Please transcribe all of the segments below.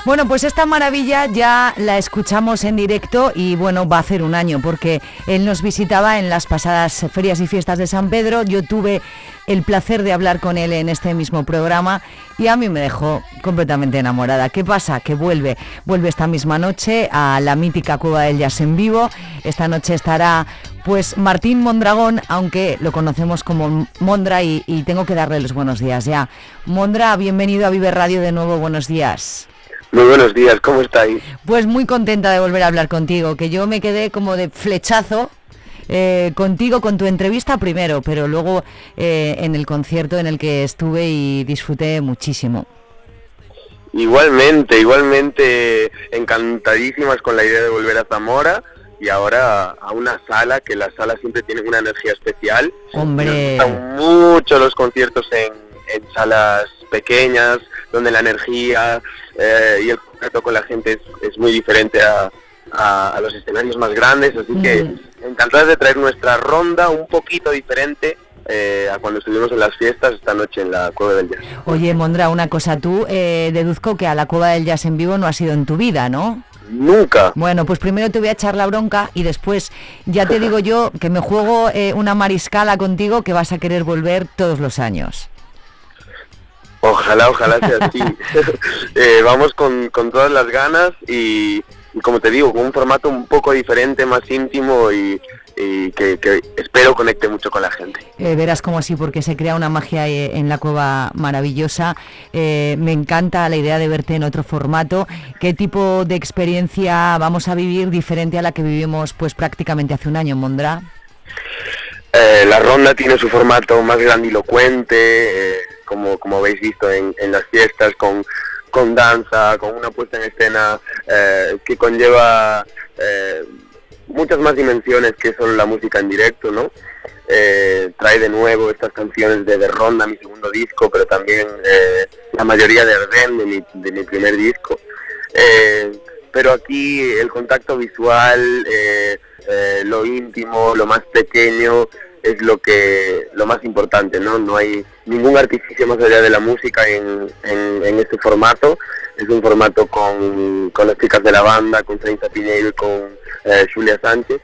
Bueno, pues esta maravilla ya la escuchamos en directo y bueno, va a hacer un año porque él nos visitaba en las pasadas ferias y fiestas de San Pedro. Yo tuve el placer de hablar con él en este mismo programa y a mí me dejó completamente enamorada. ¿Qué pasa? Que vuelve esta misma noche a la mítica Cueva del Jazz en vivo. Esta noche estará pues Martín Mondragón, aunque lo conocemos como Mondra y tengo que darle los buenos días ya. Mondra, bienvenido a Vive Radio de nuevo, buenos días. Muy buenos días, ¿cómo estáis? Pues muy contenta de volver a hablar contigo, que yo me quedé como de flechazo contigo, con tu entrevista primero, pero luego en el concierto en el que estuve y disfruté muchísimo. Igualmente, encantadísimas con la idea de volver a Zamora y ahora a una sala, que las salas siempre tienen una energía especial. ¡Hombre! Me gustan mucho los conciertos en salas pequeñas, donde la energía y el contacto con la gente es muy diferente a los escenarios más grandes, así que encantados de traer nuestra ronda un poquito diferente a cuando estuvimos en las fiestas esta noche en la Cueva del Jazz. Oye, Mondra, una cosa, tú deduzco que a la Cueva del Jazz en vivo no has ido en tu vida, ¿no? Nunca. Bueno, pues primero te voy a echar la bronca y después ya te digo yo que me juego una mariscala contigo que vas a querer volver todos los años. Ojalá sea así. Vamos con todas las ganas y como te digo, con un formato un poco diferente, más íntimo y que espero conecte mucho con la gente. Verás como sí, porque se crea una magia en la cueva maravillosa. Me encanta la idea de verte en otro formato. ¿Qué tipo de experiencia vamos a vivir diferente a la que vivimos pues prácticamente hace un año, Mondra? La ronda tiene su formato más grandilocuente, como habéis visto en las fiestas, con danza, con una puesta en escena que conlleva muchas más dimensiones que solo la música en directo, ¿no? Trae de nuevo estas canciones de Ronda, mi segundo disco, pero también la mayoría de Ardén, de mi primer disco. Pero aquí el contacto visual, lo íntimo, lo más pequeño, es lo más importante, ¿no? No hay ningún artificio más allá de la música en este formato. Es un formato con las chicas de la banda, con Treinta Piñeiro y con Julia Sánchez.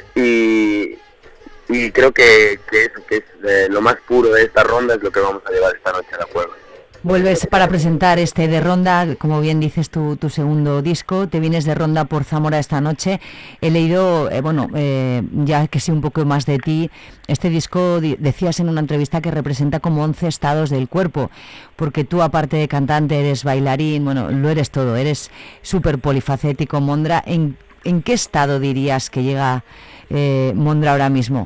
Y creo que eso, que es lo más puro de esta ronda, es lo que vamos a llevar esta noche a la cueva. Vuelves para presentar de Ronda, como bien dices, tu segundo disco. Te vienes de Ronda por Zamora esta noche. He leído, ya que sé un poco más de ti, este disco decías en una entrevista que representa como 11 estados del cuerpo, porque tú, aparte de cantante, eres bailarín, bueno, lo eres todo, eres súper polifacético, Mondra. ¿En qué estado dirías que llega Mondra ahora mismo?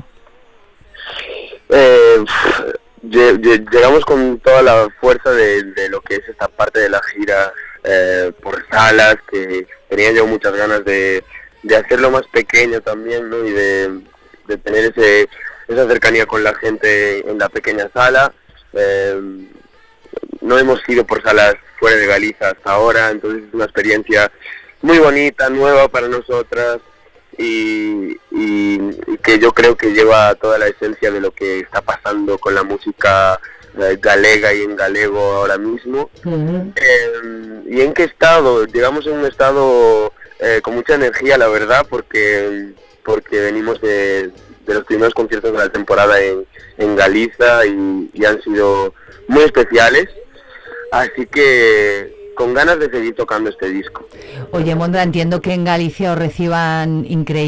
Llegamos con toda la fuerza de lo que es esta parte de la gira por salas, que tenía yo muchas ganas de hacerlo más pequeño también, ¿no? Y de tener esa cercanía con la gente en la pequeña sala. No hemos ido por salas fuera de Galicia hasta ahora, entonces es una experiencia muy bonita, nueva para nosotras, y que yo creo que lleva toda la esencia de lo que está pasando con la música galega y en galego ahora mismo. ¿Y en qué estado? Llegamos en un estado con mucha energía, la verdad, porque venimos de los primeros conciertos de la temporada en Galicia y han sido muy especiales, así que con ganas de seguir tocando este disco. Oye, Mondra, entiendo que en Galicia os reciban increíble.